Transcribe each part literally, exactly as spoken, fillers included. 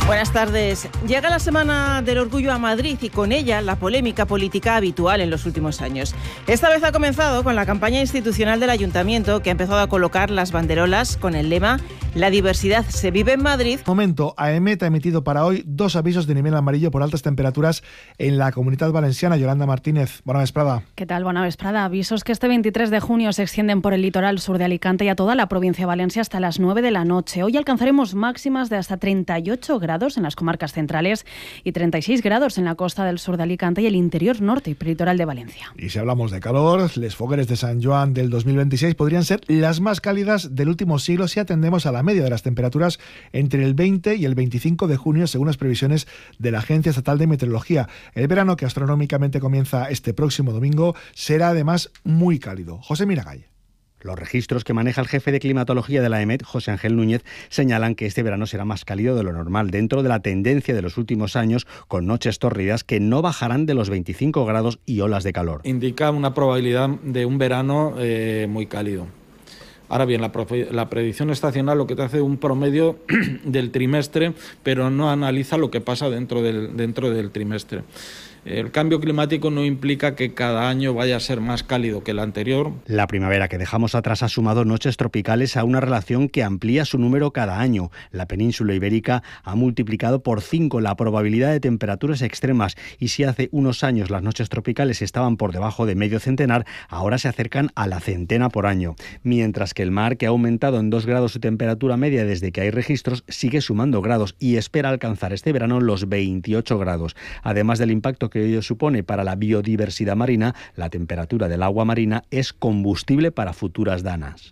Buenas tardes. Llega la Semana del Orgullo a Madrid y con ella la polémica política habitual en los últimos años. Esta vez ha comenzado con la campaña institucional del Ayuntamiento, que ha empezado a colocar las banderolas con el lema "La diversidad se vive en Madrid". Momento, AEMET ha emitido para hoy dos avisos de nivel amarillo por altas temperaturas en la Comunitat Valenciana. Yolanda Martínez, buena vesprada. ¿Qué tal? Buena vesprada. Avisos que este veintitrés de junio se extienden por el litoral sur de Alicante y a toda la provincia de Valencia hasta las nueve de la noche. Hoy alcanzaremos máximas de hasta treinta y ocho grados en las comarcas centrales y treinta y seis grados en la costa del sur de Alicante y el interior norte y prelitoral de Valencia. Y si hablamos de calor, les fogueres de San Joan del dos mil veintiséis podrían ser las más cálidas del último siglo si atendemos a la media de las temperaturas entre el veinte y el veinticinco de junio, según las previsiones de la Agencia Estatal de Meteorología. El verano, que astronómicamente comienza este próximo domingo, será además muy cálido. José Miragay. Los registros que maneja el jefe de climatología de la AEMET, José Ángel Núñez, señalan que este verano será más cálido de lo normal, dentro de la tendencia de los últimos años, con noches tórridas que no bajarán de los veinticinco grados y olas de calor. Indica una probabilidad de un verano eh, muy cálido. Ahora bien, la, la predicción estacional lo que te hace un promedio del trimestre, pero no analiza lo que pasa dentro del, dentro del trimestre. El cambio climático no implica que cada año vaya a ser más cálido que el anterior. La primavera que dejamos atrás ha sumado noches tropicales a una relación que amplía su número cada año. La península ibérica ha multiplicado por cinco la probabilidad de temperaturas extremas y si hace unos años las noches tropicales estaban por debajo de medio centenar, ahora se acercan a la centena por año. Mientras que el mar, que ha aumentado en dos grados su temperatura media desde que hay registros, sigue sumando grados y espera alcanzar este verano los veintiocho grados. Además del impacto que ello supone para la biodiversidad marina, la temperatura del agua marina es combustible para futuras danas.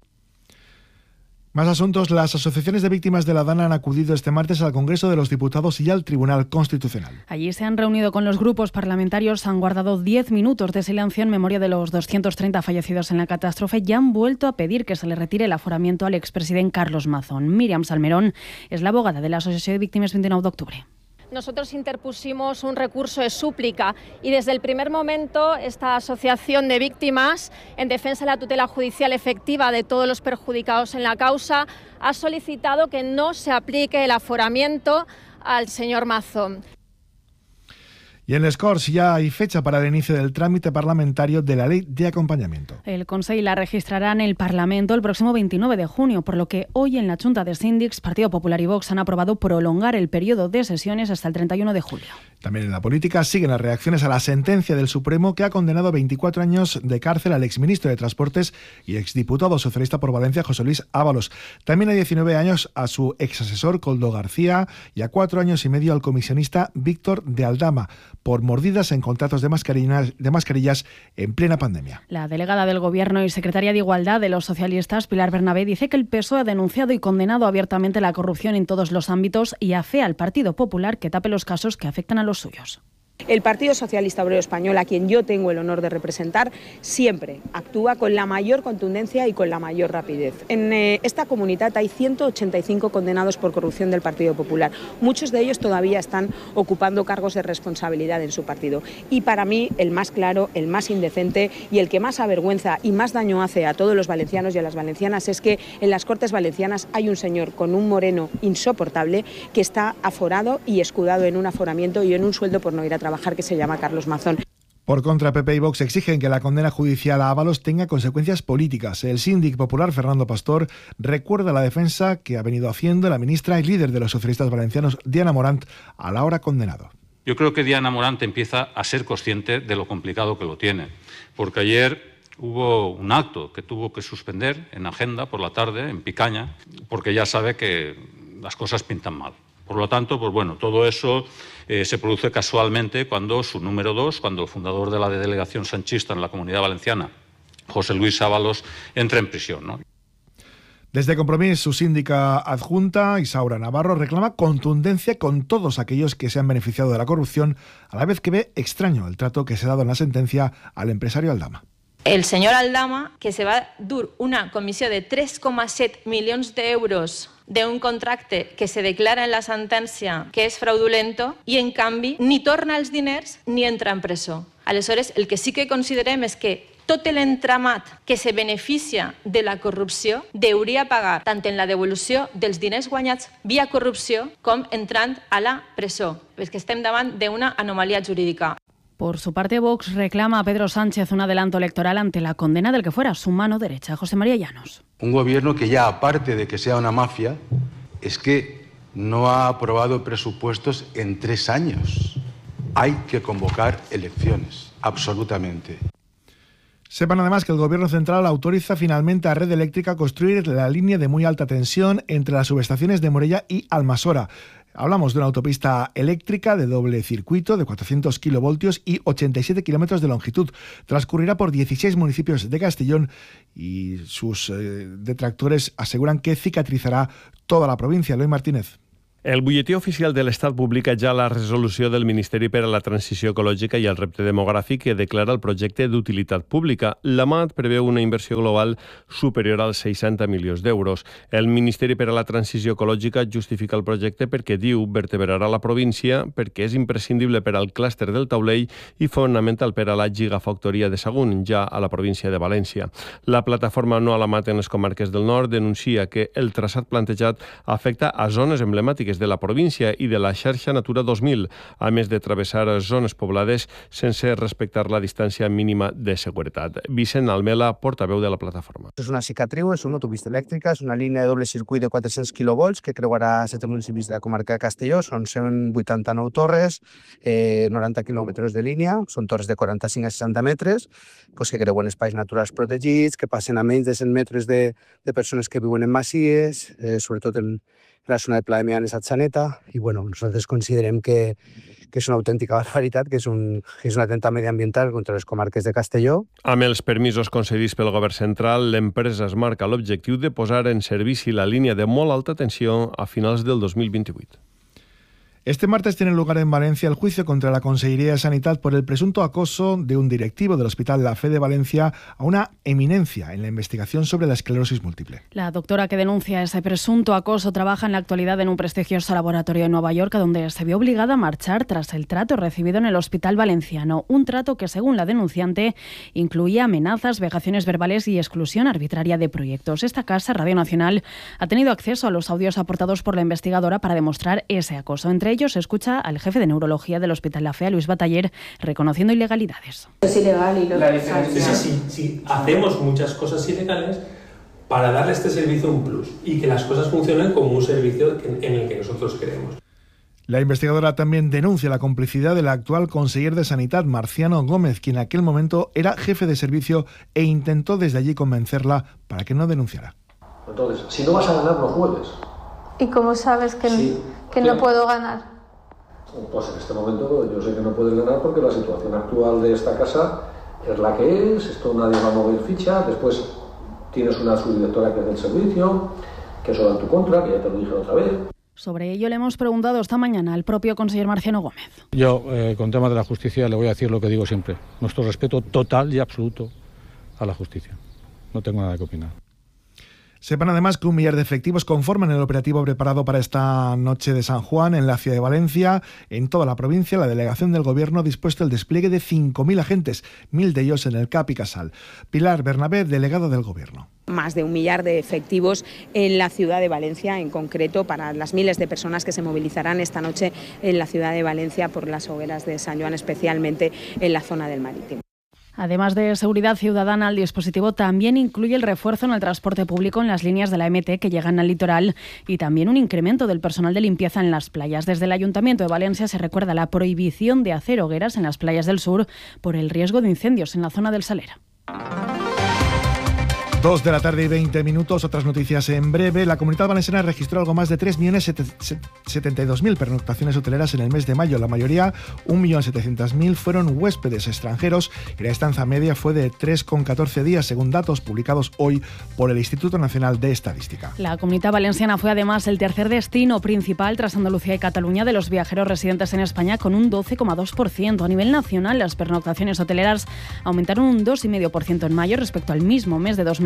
Más asuntos. Las asociaciones de víctimas de la Dana han acudido este martes al Congreso de los Diputados y al Tribunal Constitucional. Allí se han reunido con los grupos parlamentarios, han guardado diez minutos de silencio en memoria de los doscientos treinta fallecidos en la catástrofe y han vuelto a pedir que se le retire el aforamiento al expresidente Carlos Mazón. Míriam Salmerón es la abogada de la Asociación de Víctimas veintinueve de octubre. Nosotros interpusimos un recurso de súplica y desde el primer momento esta asociación de víctimas en defensa de la tutela judicial efectiva de todos los perjudicados en la causa ha solicitado que no se aplique el aforamiento al señor Mazón. Y en les Corts ya hay fecha para el inicio del trámite parlamentario de la ley de acompañamiento. El Consell la registrará en el Parlamento el próximo veintinueve de junio, por lo que hoy en la Junta de Síndics, Partido Popular y Vox han aprobado prolongar el periodo de sesiones hasta el treinta y uno de julio. También en la política siguen las reacciones a la sentencia del Supremo que ha condenado a veinticuatro años de cárcel al exministro de Transportes y exdiputado socialista por Valencia, José Luis Ábalos. También a diecinueve años a su exasesor Koldo García y a cuatro años y medio al comisionista Víctor de Aldama por mordidas en contratos de mascarillas, de mascarillas en plena pandemia. La delegada del Gobierno y secretaria de Igualdad de los socialistas, Pilar Bernabé, dice que el P S O E ha denunciado y condenado abiertamente la corrupción en todos los ámbitos y afea al Partido Popular que tape los casos que afectan a los suyos. El Partido Socialista Obrero Español, a quien yo tengo el honor de representar, siempre actúa con la mayor contundencia y con la mayor rapidez. En eh, esta comunidad hay ciento ochenta y cinco condenados por corrupción del Partido Popular. Muchos de ellos todavía están ocupando cargos de responsabilidad en su partido. Y para mí, el más claro, el más indecente y el que más avergüenza y más daño hace a todos los valencianos y a las valencianas es que en las Cortes Valencianas hay un señor con un moreno insoportable que está aforado y escudado en un aforamiento y en un sueldo por no ir a trabajar. trabajar que se llama Carlos Mazón. Por contra, P P y Vox exigen que la condena judicial a Ábalos tenga consecuencias políticas. El síndic popular, Fernando Pastor, recuerda la defensa que ha venido haciendo la ministra y líder de los socialistas valencianos, Diana Morant, a la hora condenado. Yo creo que Diana Morant empieza a ser consciente de lo complicado que lo tiene, porque ayer hubo un acto que tuvo que suspender en agenda por la tarde, en Picaña, porque ya sabe que las cosas pintan mal. Por lo tanto, pues bueno, todo eso eh, se produce casualmente cuando su número dos, cuando el fundador de la delegación sanchista en la Comunidad Valenciana, José Luis Ábalos, entra en prisión, ¿no? Desde Compromís, su síndica adjunta, Isaura Navarro, reclama contundencia con todos aquellos que se han beneficiado de la corrupción, a la vez que ve extraño el trato que se ha dado en la sentencia al empresario Aldama. El senyor Aldama, que se va dur una comissió de tres coma set milions d'euros d'un contracte que se declara en la sentència que és fraudulento i, en canvi, ni torna els diners ni entra en presó. Aleshores, el que sí que considerem és que tot l'entramat que se beneficia de la corrupció deuria pagar tant en la devolució dels diners guanyats via corrupció com entrant a la presó, perquè estem davant d'una anomalia jurídica. Por su parte, Vox reclama a Pedro Sánchez un adelanto electoral ante la condena del que fuera su mano derecha, José María Llanos. Un gobierno que ya, aparte de que sea una mafia, es que no ha aprobado presupuestos en tres años. Hay que convocar elecciones, absolutamente. Sepan además que el Gobierno Central autoriza finalmente a Red Eléctrica construir la línea de muy alta tensión entre las subestaciones de Morella y Almasora. Hablamos de una autopista eléctrica de doble circuito de cuatrocientos kilovoltios y ochenta y siete kilómetros de longitud. Transcurrirá por dieciséis municipios de Castellón y sus eh, detractores aseguran que cicatrizará toda la provincia. Eloy Martínez. El butlletí oficial de l'Estat publica ja la resolució del Ministeri per a la Transició Ecològica i el Repte Demogràfic que declara el projecte d'utilitat pública. La M A T preveu una inversió global superior als seixanta milions d'euros. El Ministeri per a la Transició Ecològica justifica el projecte perquè diu vertebrarà la província, perquè és imprescindible per al clúster del Taulell i fonamental per a la gigafactoria de Sagunt, ja a la província de València. La plataforma No a la M A T en les comarques del nord denuncia que el traçat plantejat afecta a zones emblemàtiques de la província i de la xarxa Natura dos mil, a més de travessar zones poblades sense respectar la distància mínima de seguretat. Vicent Almela, portaveu de la plataforma. És una cicatriu, és una autopista elèctrica, és una línia de doble circuit de quatre-cents quilovolts que creuarà set municipis de la comarca de Castelló, són cent vuitanta-nou torres, eh, noranta quilòmetres de línia, són torres de quaranta-cinc a seixanta metres, pues, que creuen espais naturals protegits, que passen a menys de cent metres de, de persones que viuen en masies, eh, sobretot en la zona de Pla de Mianes a Atxaneta, i bueno, nosaltres considerem que, que és una autèntica barbaritat, que és un, que és un atemptat mediambiental contra les comarques de Castelló. Amb els permisos concedits pel govern central, l'empresa es marca l'objectiu de posar en servici la línia de molt alta tensió a finals del dos mil vint-i-vuit. Este martes tiene lugar en Valencia el juicio contra la Consellería de Sanidad por el presunto acoso de un directivo del Hospital La Fe de Valencia a una eminencia en la investigación sobre la esclerosis múltiple. La doctora que denuncia ese presunto acoso trabaja en la actualidad en un prestigioso laboratorio en Nueva York, donde se vio obligada a marchar tras el trato recibido en el Hospital Valenciano. Un trato que, según la denunciante, incluía amenazas, vejaciones verbales y exclusión arbitraria de proyectos. Esta casa, Radio Nacional, ha tenido acceso a los audios aportados por la investigadora para demostrar ese acoso. Entre ellos se escucha al jefe de neurología del Hospital La Fe, a Luis Bataller, reconociendo ilegalidades. Es ilegal y lo La diferencia es que si, si hacemos muchas cosas ilegales para darle a este servicio un plus y que las cosas funcionen como un servicio en el que nosotros creemos. La investigadora también denuncia la complicidad del actual conseller de Sanidad, Marciano Gómez, quien en aquel momento era jefe de servicio e intentó desde allí convencerla para que no denunciara. Entonces, si no vas a ganar, no juegues. ¿Y cómo sabes que, sí, que no puedo ganar? Pues en este momento yo sé que no puedes ganar porque la situación actual de esta casa es la que es, esto nadie va a mover ficha, después tienes una subdirectora que es del servicio, que eso va en tu contra, que ya te lo dije otra vez. Sobre ello le hemos preguntado esta mañana al propio conseller Marciano Gómez. Yo, eh, con temas de la justicia, le voy a decir lo que digo siempre. Nuestro respeto total y absoluto a la justicia. No tengo nada que opinar. Sepan además que un millar de efectivos conforman el operativo preparado para esta noche de San Juan en la ciudad de Valencia. En toda la provincia, la delegación del Gobierno ha dispuesto el despliegue de cinco mil agentes, mil de ellos en el C A P y Casal. Pilar Bernabé, delegada del Gobierno. Más de un millar de efectivos en la ciudad de Valencia, en concreto para las miles de personas que se movilizarán esta noche en la ciudad de Valencia por las hogueras de San Joan, especialmente en la zona del Marítimo. Además de seguridad ciudadana, el dispositivo también incluye el refuerzo en el transporte público en las líneas de la M T que llegan al litoral y también un incremento del personal de limpieza en las playas. Desde el Ayuntamiento de Valencia se recuerda la prohibición de hacer hogueras en las playas del sur por el riesgo de incendios en la zona del Salera. Dos de la tarde y veinte minutos, otras noticias en breve. La Comunitat Valenciana registró algo más de tres millones setenta y dos mil pernoctaciones hoteleras en el mes de mayo. La mayoría, un millón setecientos mil, fueron huéspedes extranjeros y la estancia media fue de tres coma catorce días, según datos publicados hoy por el Instituto Nacional de Estadística. La Comunitat Valenciana fue además el tercer destino principal tras Andalucía y Cataluña de los viajeros residentes en España, con un doce coma dos por ciento. A nivel nacional, las pernoctaciones hoteleras aumentaron un dos coma cinco por ciento en mayo respecto al mismo mes de dos mil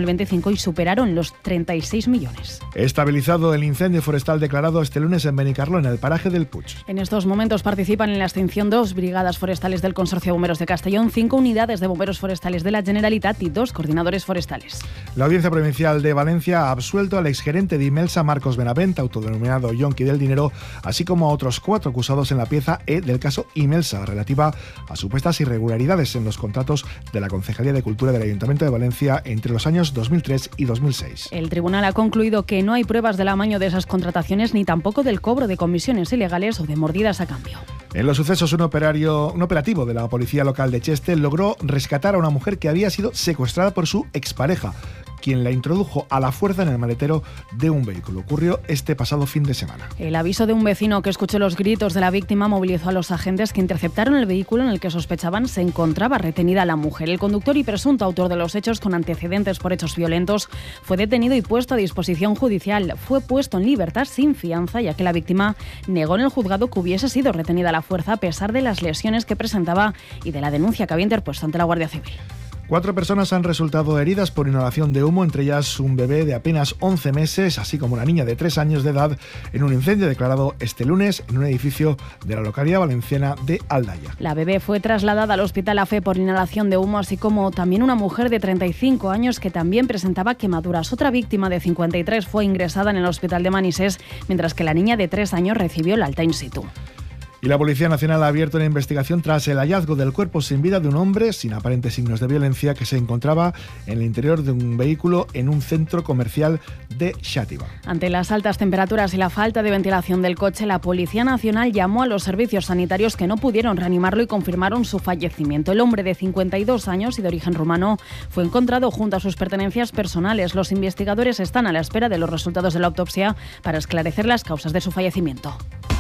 mil veinticinco y superaron los treinta y seis millones. Estabilizado el incendio forestal declarado este lunes en Benicarló, en el paraje del Puig. En estos momentos participan en la extinción dos brigadas forestales del Consorcio de Bomberos de Castellón, cinco unidades de bomberos forestales de la Generalitat y dos coordinadores forestales. La Audiencia Provincial de Valencia ha absuelto al exgerente de Imelsa, Marcos Benavent, autodenominado Yonki del Dinero, así como a otros cuatro acusados en la pieza E del caso Imelsa, relativa a supuestas irregularidades en los contratos de la Concejalía de Cultura del Ayuntamiento de Valencia entre los años dos mil tres y dos mil seis. El tribunal ha concluido que no hay pruebas del amaño de esas contrataciones ni tampoco del cobro de comisiones ilegales o de mordidas a cambio. En los sucesos, un, operario, un operativo de la policía local de Cheste logró rescatar a una mujer que había sido secuestrada por su expareja, quien la introdujo a la fuerza en el maletero de un vehículo. Ocurrió este pasado fin de semana. El aviso de un vecino que escuchó los gritos de la víctima movilizó a los agentes que interceptaron el vehículo en el que sospechaban se encontraba retenida la mujer. El conductor y presunto autor de los hechos con antecedentes por hechos violentos fue detenido y puesto a disposición judicial. Fue puesto en libertad sin fianza, ya que la víctima negó en el juzgado que hubiese sido retenida a la fuerza a pesar de las lesiones que presentaba y de la denuncia que había interpuesto ante la Guardia Civil. Cuatro personas han resultado heridas por inhalación de humo, entre ellas un bebé de apenas once meses, así como una niña de tres años de edad, en un incendio declarado este lunes en un edificio de la localidad valenciana de Aldaya. La bebé fue trasladada al hospital A F E por inhalación de humo, así como también una mujer de treinta y cinco años que también presentaba quemaduras. Otra víctima de cincuenta y tres fue ingresada en el hospital de Manises, mientras que la niña de tres años recibió el alta in situ. Y la Policía Nacional ha abierto una investigación tras el hallazgo del cuerpo sin vida de un hombre sin aparentes signos de violencia que se encontraba en el interior de un vehículo en un centro comercial de Xàtiva. Ante las altas temperaturas y la falta de ventilación del coche, la Policía Nacional llamó a los servicios sanitarios que no pudieron reanimarlo y confirmaron su fallecimiento. El hombre de cincuenta y dos años y de origen rumano fue encontrado junto a sus pertenencias personales. Los investigadores están a la espera de los resultados de la autopsia para esclarecer las causas de su fallecimiento.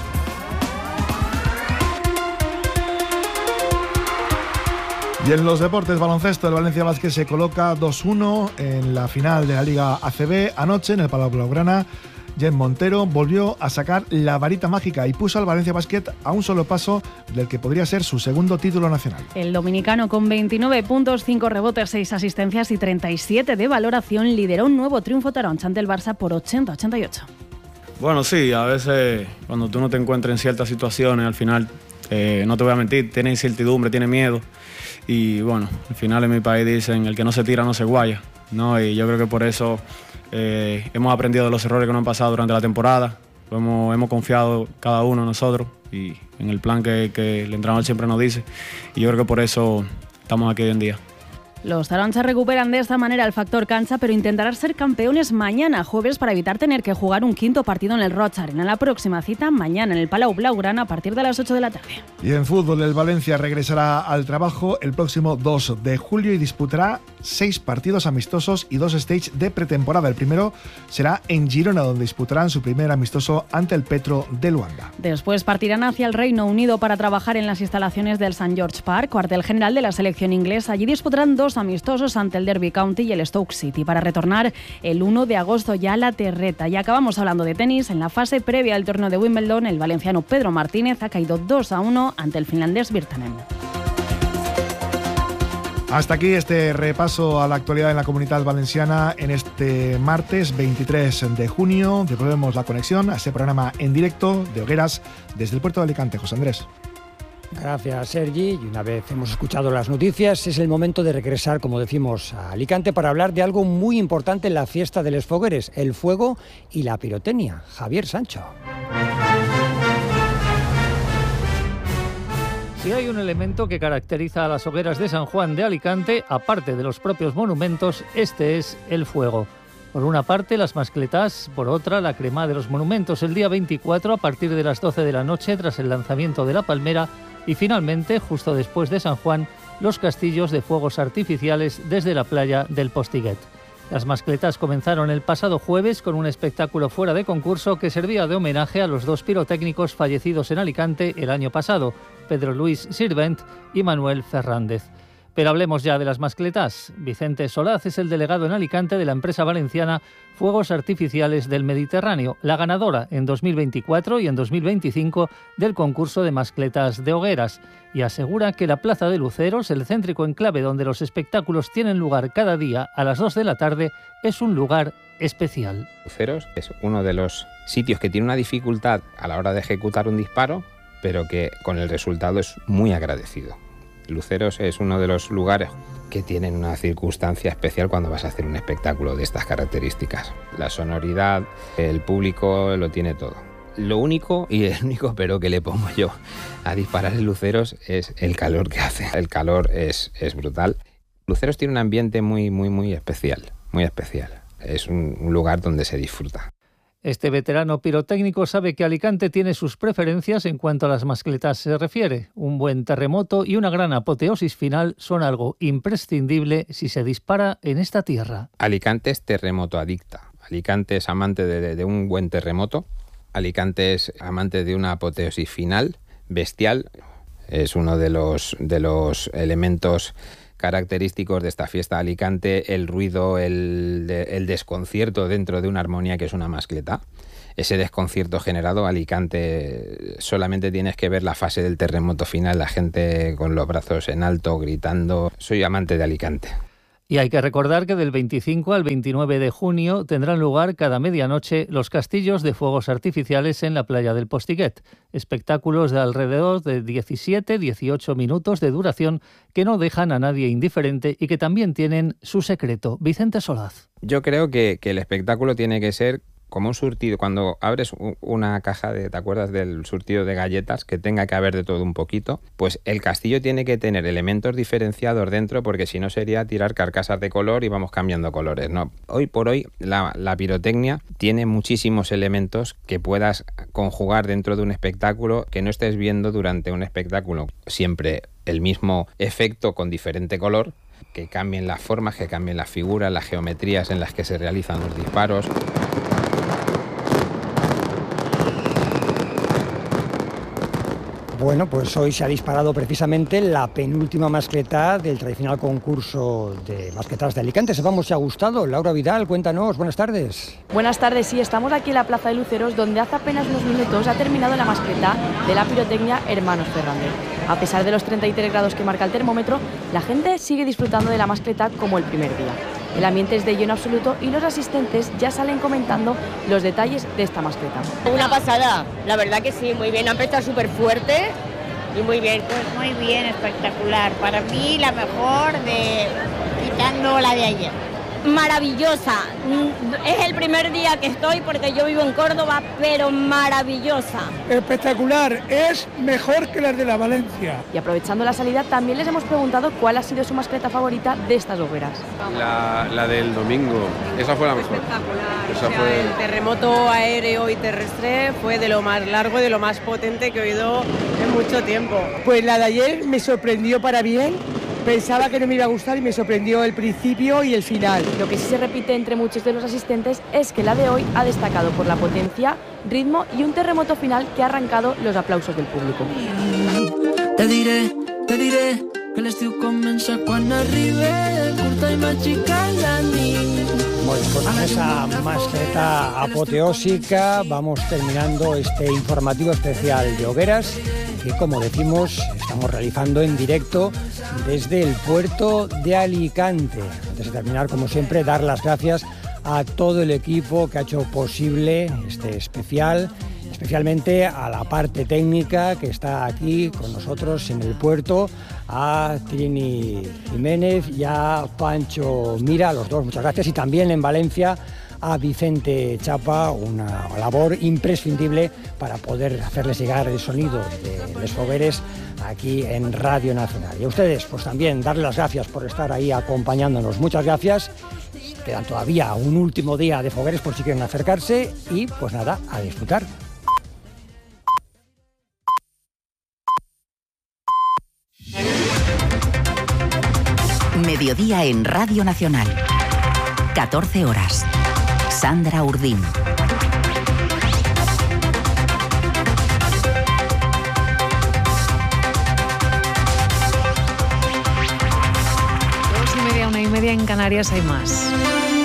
Y en los deportes, baloncesto, el Valencia Basket se coloca dos uno en la final de la Liga A C B. Anoche, en el Palau Blaugrana, Jen Montero volvió a sacar la varita mágica y puso al Valencia Basket a un solo paso del que podría ser su segundo título nacional. El dominicano, con veintinueve puntos, cinco rebotes, seis asistencias y treinta y siete de valoración, lideró un nuevo triunfo taroncha ante el Barça por ochenta a ochenta y ocho. Bueno, sí, a veces cuando tú no te encuentras en ciertas situaciones, al final, eh, no te voy a mentir, tienes incertidumbre, tienes miedo. Y bueno, al final en mi país dicen, el que no se tira no se guaya, ¿no? Y yo creo que por eso eh, hemos aprendido de los errores que nos han pasado durante la temporada. Hemos, hemos confiado cada uno de nosotros y en el plan que, que el entrenador siempre nos dice. Y yo creo que por eso estamos aquí hoy en día. Los taronchas recuperan de esta manera el factor cancha, pero intentarán ser campeones mañana jueves para evitar tener que jugar un quinto partido en el Roig Arena. La próxima cita mañana en el Palau Blaugrana a partir de las ocho de la tarde. Y en fútbol, el Valencia regresará al trabajo el próximo dos de julio y disputará seis partidos amistosos y dos stage de pretemporada. El primero será en Girona, donde disputarán su primer amistoso ante el Petro de Luanda. Después partirán hacia el Reino Unido para trabajar en las instalaciones del Saint George Park, cuartel general de la selección inglesa. Allí disputarán dos amistosos ante el Derby County y el Stoke City para retornar el uno de agosto ya a la terreta. Y acabamos hablando de tenis. En la fase previa al torneo de Wimbledon, el valenciano Pedro Martínez ha caído dos a uno ante el finlandés Virtanen. Hasta aquí este repaso a la actualidad en la Comunitat Valenciana en este martes veintitrés de junio. Devolvemos la conexión a ese programa en directo de Hogueras desde el puerto de Alicante. José Andrés. Gracias, Sergi. Y una vez hemos escuchado las noticias, es el momento de regresar, como decimos, a Alicante para hablar de algo muy importante en la fiesta de Les Fogueres, el fuego y la pirotecnia. Javier Sancho. Si hay un elemento que caracteriza a las hogueras de San Juan de Alicante, aparte de los propios monumentos, este es el fuego. Por una parte, las mascletas, por otra, la crema de los monumentos el día veinticuatro a partir de las doce de la noche tras el lanzamiento de la palmera y finalmente, justo después de San Juan, los castillos de fuegos artificiales desde la playa del Postiguet. Las mascletas comenzaron el pasado jueves con un espectáculo fuera de concurso que servía de homenaje a los dos pirotécnicos fallecidos en Alicante el año pasado, Pedro Luis Sirvent y Manuel Fernández. Pero hablemos ya de las mascletas. Vicente Solaz es el delegado en Alicante de la empresa valenciana Fuegos Artificiales del Mediterráneo, la ganadora en dos mil veinticuatro y en dos mil veinticinco del concurso de mascletas de hogueras, y asegura que la Plaza de Luceros, el céntrico enclave donde los espectáculos tienen lugar cada día a las dos de la tarde, es un lugar especial. Luceros es uno de los sitios que tiene una dificultad a la hora de ejecutar un disparo, pero que con el resultado es muy agradecido. Luceros es uno de los lugares que tienen una circunstancia especial cuando vas a hacer un espectáculo de estas características. La sonoridad, el público lo tiene todo. Lo único, y el único pero que le pongo yo a disparar en Luceros es el calor que hace. El calor es, es brutal. Luceros tiene un ambiente muy, muy, muy especial, muy especial. Es un, un lugar donde se disfruta. Este veterano pirotécnico sabe que Alicante tiene sus preferencias en cuanto a las mascletas se refiere. Un buen terremoto y una gran apoteosis final son algo imprescindible si se dispara en esta tierra. Alicante es terremoto adicta. Alicante es amante de, de un buen terremoto. Alicante es amante de una apoteosis final bestial. Es uno de los, de los elementos característicos de esta fiesta de Alicante, el ruido, el, el desconcierto dentro de una armonía que es una mascleta. Ese desconcierto generado, Alicante, solamente tienes que ver la fase del terremoto final, la gente con los brazos en alto, gritando. Soy amante de Alicante. Y hay que recordar que del veinticinco al veintinueve de junio tendrán lugar cada medianoche los castillos de fuegos artificiales en la playa del Postiguet. Espectáculos de alrededor de diecisiete a dieciocho minutos de duración que no dejan a nadie indiferente y que también tienen su secreto. Vicente Solaz. Yo creo que, que el espectáculo tiene que ser como un surtido. Cuando abres una caja de, ¿te acuerdas del surtido de galletas? Que tenga que haber de todo un poquito. Pues el castillo tiene que tener elementos diferenciados dentro, porque si no sería tirar carcasas de color y vamos cambiando colores, ¿no? Hoy por hoy la, la pirotecnia tiene muchísimos elementos que puedas conjugar dentro de un espectáculo, que no estés viendo durante un espectáculo siempre el mismo efecto con diferente color, que cambien las formas, que cambien las figuras, las geometrías en las que se realizan los disparos. Bueno, pues hoy se ha disparado precisamente la penúltima mascleta del tradicional concurso de mascletas de Alicante. Sepamos si ha gustado. Laura Vidal, cuéntanos. Buenas tardes. Buenas tardes, sí, estamos aquí en la Plaza de Luceros, donde hace apenas unos minutos ha terminado la mascleta de la pirotecnia Hermanos Fernández. A pesar de los treinta y tres grados que marca el termómetro, la gente sigue disfrutando de la mascleta como el primer día. El ambiente es de lleno absoluto y los asistentes ya salen comentando los detalles de esta mascleta. Una pasada, la verdad que sí, muy bien, ha empezado súper fuerte y muy bien. Pues muy bien, espectacular. Para mí la mejor, de quitando la de ayer. Maravillosa, es el primer día que estoy porque yo vivo en Córdoba, pero maravillosa. Espectacular, es mejor que las de la Valencia. Y aprovechando la salida también les hemos preguntado cuál ha sido su mascleta favorita de estas hogueras. La, la del domingo, esa fue la mejor. Espectacular, esa o sea, fue... el terremoto aéreo y terrestre fue de lo más largo y de lo más potente que he oído en mucho tiempo. Pues la de ayer me sorprendió para bien. Pensaba que no me iba a gustar y me sorprendió el principio y el final. Lo que sí se repite entre muchos de los asistentes es que la de hoy ha destacado por la potencia, ritmo y un terremoto final que ha arrancado los aplausos del público. Te diré, te diré que l'estiu comença quan arribe curta i màgica la nit. Bueno, pues con esa mascleta apoteósica vamos terminando este informativo especial de hogueras que, como decimos, estamos realizando en directo desde el puerto de Alicante. Antes de terminar, como siempre, dar las gracias a todo el equipo que ha hecho posible este especial, especialmente a la parte técnica que está aquí con nosotros en el puerto, a Trini Jiménez y a Pancho Mira, a los dos, muchas gracias, y también en Valencia a Vicente Chapa, una labor imprescindible para poder hacerles llegar el sonido de Les Fogueres aquí en Radio Nacional. Y a ustedes, pues también darles las gracias por estar ahí acompañándonos. Muchas gracias. Quedan todavía un último día de Fogueres por si quieren acercarse y pues nada, a disfrutar. Mediodía en Radio Nacional. catorce horas. Sandra Urdín. Canarias hay más.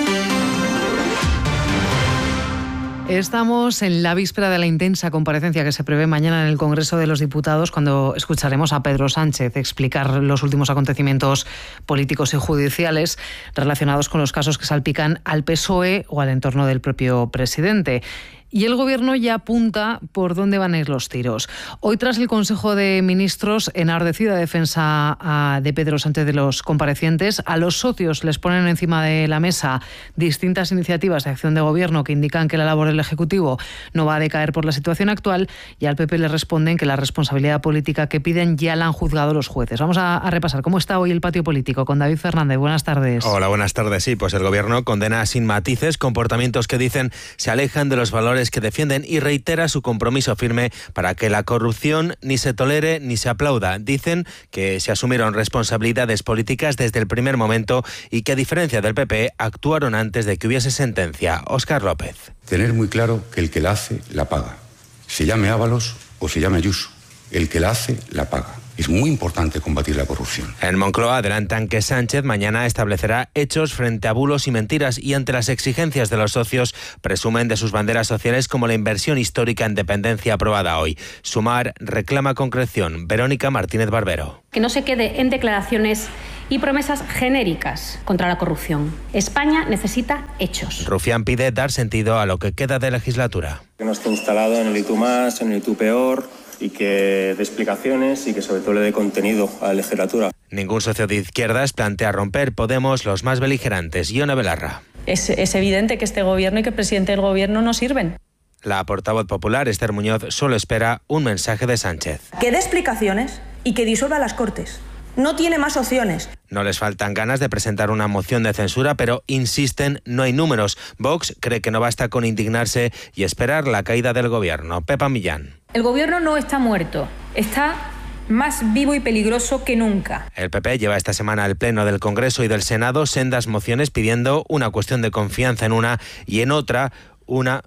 Estamos en la víspera de la intensa comparecencia que se prevé mañana en el Congreso de los Diputados, cuando escucharemos a Pedro Sánchez explicar los últimos acontecimientos políticos y judiciales relacionados con los casos que salpican al P S O E o al entorno del propio presidente. Y el Gobierno ya apunta por dónde van a ir los tiros. Hoy, tras el Consejo de Ministros, enardecida defensa de Pedro Sánchez de los comparecientes, a los socios les ponen encima de la mesa distintas iniciativas de acción de Gobierno que indican que la labor del Ejecutivo no va a decaer por la situación actual, y al P P le responden que la responsabilidad política que piden ya la han juzgado los jueces. Vamos a, a repasar cómo está hoy el patio político con David Fernández. Buenas tardes. Hola, buenas tardes. Sí, pues el Gobierno condena sin matices comportamientos que dicen se alejan de los valores que defienden y reitera su compromiso firme para que la corrupción ni se tolere ni se aplauda. Dicen que se asumieron responsabilidades políticas desde el primer momento y que, a diferencia del P P, actuaron antes de que hubiese sentencia. Óscar López. Tener muy claro que el que la hace, la paga. Se llame Ábalos o se llame Ayuso. El que la hace, la paga. Es muy importante combatir la corrupción. En Moncloa adelantan que Sánchez mañana establecerá hechos frente a bulos y mentiras, y ante las exigencias de los socios presumen de sus banderas sociales como la inversión histórica en dependencia aprobada hoy. Sumar reclama concreción. Verónica Martínez Barbero. Que no se quede en declaraciones y promesas genéricas contra la corrupción. España necesita hechos. Rufián pide dar sentido a lo que queda de legislatura. Que no esté instalado en el y tú más, en el y tú peor, y que dé explicaciones y que sobre todo le dé contenido a la legislatura. Ningún socio de izquierdas plantea romper. Podemos, los más beligerantes. Iona Belarra. Es, es evidente que este gobierno y que el presidente del gobierno no sirven. La portavoz popular, Esther Muñoz, solo espera un mensaje de Sánchez. Que dé explicaciones y que disuelva las Cortes. No tiene más opciones. No les faltan ganas de presentar una moción de censura, pero insisten, no hay números. Vox cree que no basta con indignarse y esperar la caída del gobierno. Pepa Millán. El gobierno no está muerto, está más vivo y peligroso que nunca. El P P lleva esta semana al Pleno del Congreso y del Senado sendas mociones pidiendo una cuestión de confianza en una y en otra una,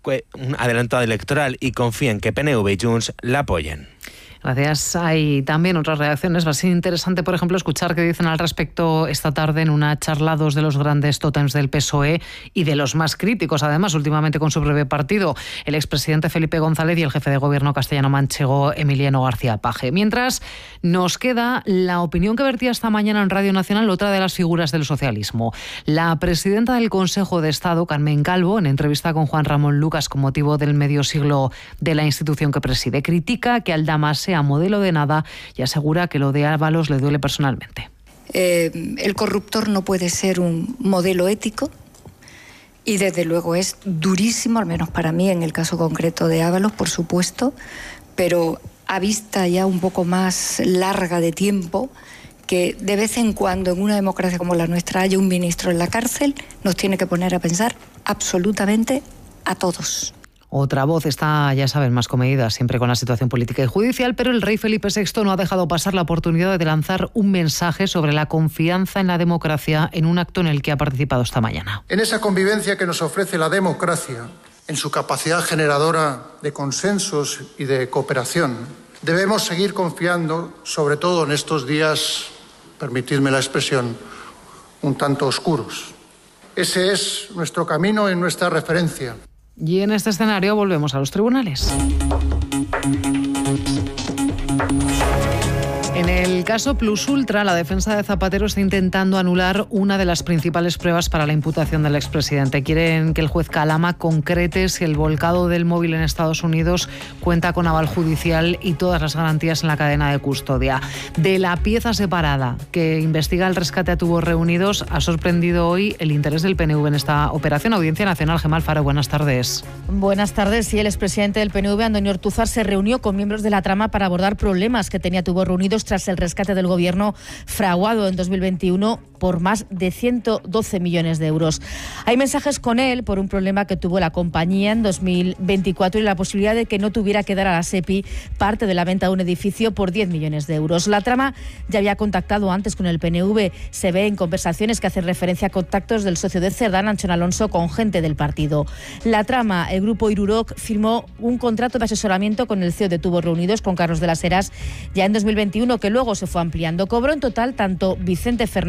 un adelanto electoral, y confían que P N V y Junts la apoyen. Gracias. Hay también otras reacciones. Va a ser interesante, por ejemplo, escuchar qué dicen al respecto esta tarde en una charla dos de los grandes tótems del P S O E y de los más críticos, además, últimamente con su breve partido, el expresidente Felipe González y el jefe de gobierno castellano-manchego Emiliano García Paje. Mientras, nos queda la opinión que vertía esta mañana en Radio Nacional otra de las figuras del socialismo. La presidenta del Consejo de Estado, Carmen Calvo, en entrevista con Juan Ramón Lucas con motivo del medio siglo de la institución que preside, critica que Aldama sea modelo de nada y asegura que lo de Ábalos le duele personalmente. Eh, el corruptor no puede ser un modelo ético y desde luego es durísimo, al menos para mí en el caso concreto de Ábalos, por supuesto, pero a vista ya un poco más larga de tiempo, que de vez en cuando en una democracia como la nuestra haya un ministro en la cárcel, nos tiene que poner a pensar absolutamente a todos. Otra voz está, ya saben, más comedida siempre con la situación política y judicial, pero el rey Felipe sexto no ha dejado pasar la oportunidad de lanzar un mensaje sobre la confianza en la democracia en un acto en el que ha participado esta mañana. En esa convivencia que nos ofrece la democracia, en su capacidad generadora de consensos y de cooperación, debemos seguir confiando, sobre todo en estos días, permitidme la expresión, un tanto oscuros. Ese es nuestro camino y nuestra referencia. Y en este escenario volvemos a los tribunales. En el caso Plus Ultra, la defensa de Zapatero está intentando anular una de las principales pruebas para la imputación del expresidente. Quieren que el juez Calama concrete si el volcado del móvil en Estados Unidos cuenta con aval judicial y todas las garantías en la cadena de custodia. De la pieza separada que investiga el rescate a tubos reunidos, ha sorprendido hoy el interés del P N V en esta operación. Audiencia Nacional, Gemma Alfaro, buenas tardes. Buenas tardes. Y el expresidente del P N V, Antonio Ortúzar, se reunió con miembros de la trama para abordar problemas que tenía Tubos Reunidos tras el rescate del gobierno fraguado en dos mil veintiuno por más de ciento doce millones de euros. Hay mensajes con él por un problema que tuvo la compañía en dos mil veinticuatro y la posibilidad de que no tuviera que dar a la SEPI parte de la venta de un edificio por diez millones de euros. La trama ya había contactado antes con el P N V. Se ve en conversaciones que hacen referencia a contactos del socio de Cerdán, Anchón Alonso, con gente del partido. La trama, el grupo Iruroc firmó un contrato de asesoramiento con el C E O de Tubos Reunidos, con Carlos de las Heras, ya en dos mil veintiuno, que luego se fue ampliando. Cobró en total tanto Vicente Fernández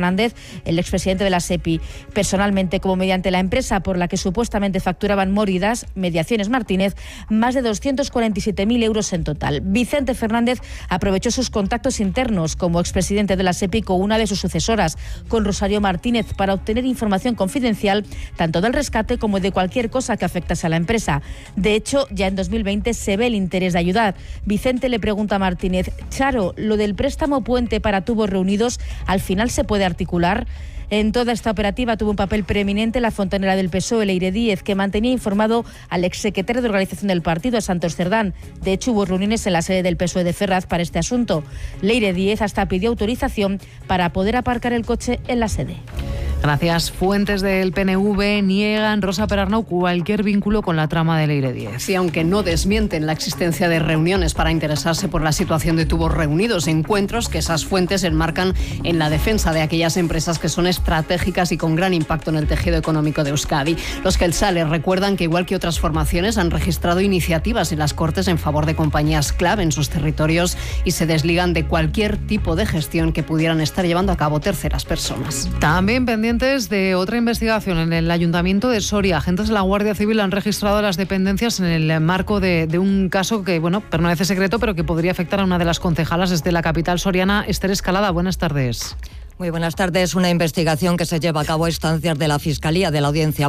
el expresidente de la SEPI, personalmente como mediante la empresa por la que supuestamente facturaban Móridas, Mediaciones Martínez, más de doscientos cuarenta y siete mil euros en total. Vicente Fernández aprovechó sus contactos internos como expresidente de la SEPI con una de sus sucesoras, con Rosario Martínez, para obtener información confidencial tanto del rescate como de cualquier cosa que afectase a la empresa. De hecho, ya en dos mil veinte se ve el interés de ayudar. Vicente le pregunta a Martínez: Charo, ¿lo del préstamo puente para tubos reunidos al final se puede articular? En toda esta operativa tuvo un papel preeminente la fontanera del P S O E, Leire Díez, que mantenía informado al exsecretario de organización del partido, a Santos Cerdán. De hecho, hubo reuniones en la sede del P S O E de Ferraz para este asunto. Leire Díez hasta pidió autorización para poder aparcar el coche en la sede. Gracias. Fuentes del P N V niegan, Rosa Perarnau, cualquier vínculo con la trama de Leire Díez. Sí, aunque no desmienten la existencia de reuniones para interesarse por la situación de tubos reunidos, encuentros que esas fuentes enmarcan en la defensa de aquellas empresas que son estratégicas y con gran impacto en el tejido económico de Euskadi. Los Kelsales recuerdan que, igual que otras formaciones, han registrado iniciativas en las Cortes en favor de compañías clave en sus territorios y se desligan de cualquier tipo de gestión que pudieran estar llevando a cabo terceras personas. También pendiente de otra investigación en el Ayuntamiento de Soria. Agentes de la Guardia Civil han registrado las dependencias en el marco de, de un caso que, bueno, permanece secreto, pero que podría afectar a una de las concejalas desde la capital soriana. Esther Escalada, buenas tardes. Muy buenas tardes. Una investigación que se lleva a cabo a instancias de la Fiscalía de la Audiencia